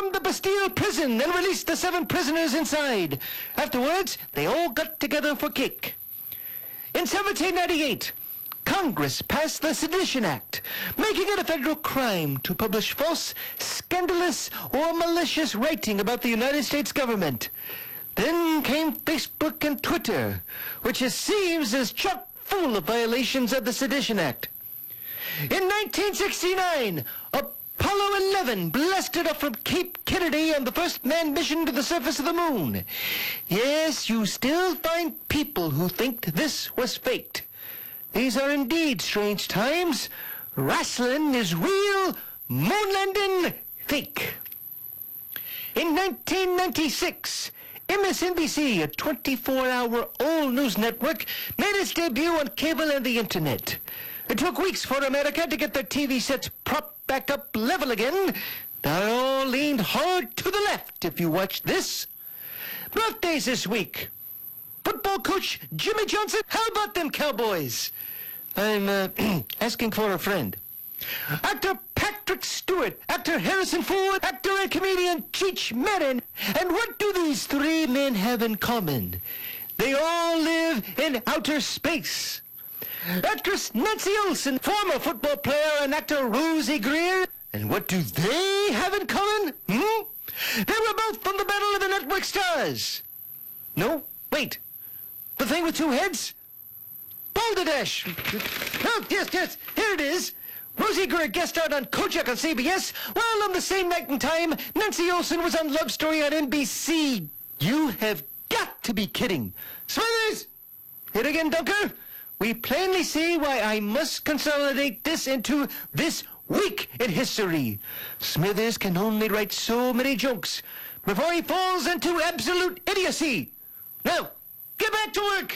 stormed the Bastille prison and released the 7 prisoners inside. Afterwards, they all got together for cake. In 1798, Congress passed the Sedition Act, making it a federal crime to publish false, scandalous, or malicious writing about the United States government. Then came Facebook and Twitter, which it seems is chock full of violations of the Sedition Act. In 1969, Apollo 11 blasted off from Cape Kennedy on the first manned mission to the surface of the moon. Yes, you still find people who think this was faked. These are indeed strange times. Wrestling is real, moon landing fake. In 1996, MSNBC, a 24-hour-old news network, made its debut on cable and the internet. It took weeks for America to get their TV sets propped back up level again. They all leaned hard to the left if you watch this. Birthdays this week. Football coach Jimmy Johnson. How about them Cowboys? I'm asking for a friend. Actor Patrick Stewart, actor Harrison Ford, actor and comedian Cheech Marin. And what do these 3 men have in common? They all live in outer space. Actress Nancy Olsen, former football player and actor Rosie Greer. And what do they have in common? They were both from the Battle of the Network Stars. No, wait. The thing with 2 heads? Balderdash. Oh, yes, here it is. Rosie Greer guest starred on Kojak on CBS, while on the same night and time, Nancy Olsen was on Love Story on NBC. You have got to be kidding. Smithers! Hit again, Dunker. We plainly see why I must consolidate this into This Week in History. Smithers can only write so many jokes before he falls into absolute idiocy. Now, get back to work.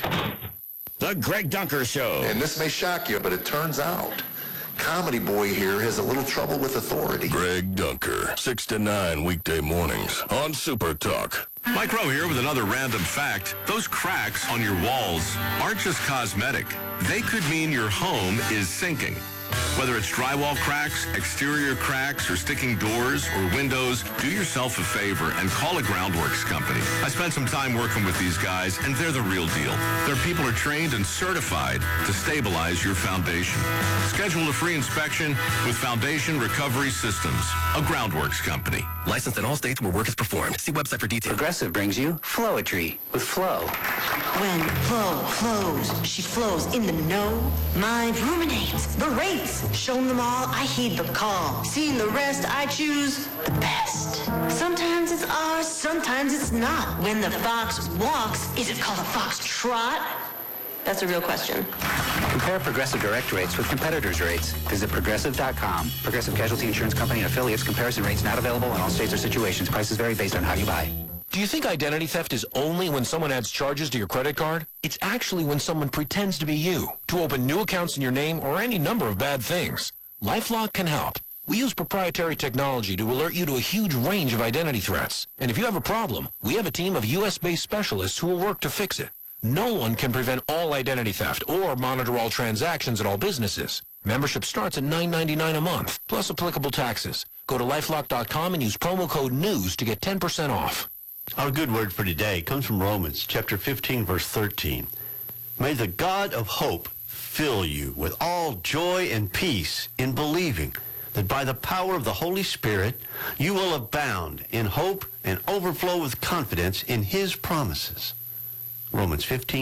The Greg Dunker Show. And this may shock you, but it turns out Comedy Boy here has a little trouble with authority. Greg Dunker, 6 to 9 weekday mornings on Super Talk. Mike Rowe here with another random fact. Those cracks on your walls aren't just cosmetic. They could mean your home is sinking. Whether it's drywall cracks, exterior cracks, or sticking doors or windows, do yourself a favor and call a Groundworks company. I spent some time working with these guys, and they're the real deal. Their people are trained and certified to stabilize your foundation. Schedule a free inspection with Foundation Recovery Systems, a Groundworks company. Licensed in all states where work is performed. See website for details. Progressive brings you Flowetry with Flo. When Flo flows, she flows in the know. Mind ruminates the rates. Shown them all, I heed the call. Seeing the rest, I choose the best. Sometimes it's ours, sometimes it's not. When the fox walks, is it called a fox trot? That's a real question. Compare Progressive direct rates with competitors' rates. Visit Progressive.com. Progressive Casualty Insurance Company and affiliates. Comparison rates not available in all states or situations. Prices vary based on how you buy. Do you think identity theft is only when someone adds charges to your credit card? It's actually when someone pretends to be you to open new accounts in your name or any number of bad things. LifeLock can help. We use proprietary technology to alert you to a huge range of identity threats. And if you have a problem, we have a team of U.S.-based specialists who will work to fix it. No one can prevent all identity theft or monitor all transactions at all businesses. Membership starts at $9.99 a month, plus applicable taxes. Go to LifeLock.com and use promo code NEWS to get 10% off. Our good word for today comes from Romans chapter 15, verse 13. May the God of hope fill you with all joy and peace in believing that by the power of the Holy Spirit you will abound in hope and overflow with confidence in his promises. Romans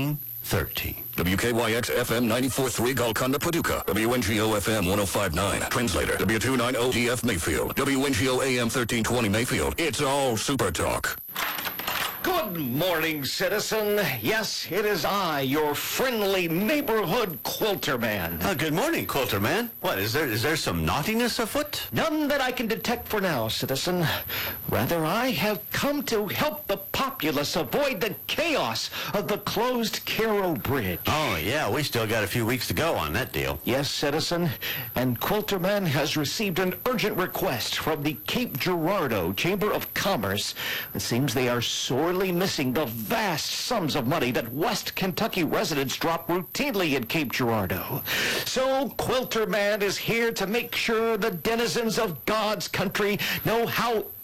15:13. WKYX FM 94.3 Golconda, Paducah. WNGO FM 105.9. Translator, W290DF Mayfield. WNGO AM 1320 Mayfield. It's all Super Talk. Good morning, citizen. Yes, it is I, your friendly neighborhood quilter man. Good morning, Quilter Man. What, is there some naughtiness afoot? None that I can detect for now, citizen. Rather, I have come to help the populace avoid the chaos of the closed Cairo Bridge. Oh, yeah, we still got a few weeks to go on that deal. Yes, citizen, and Quilterman has received an urgent request from the Cape Girardeau Chamber of Commerce. It seems they are sorely missing the vast sums of money that West Kentucky residents drop routinely in Cape Girardeau. So Quilterman is here to make sure the denizens of God's country know how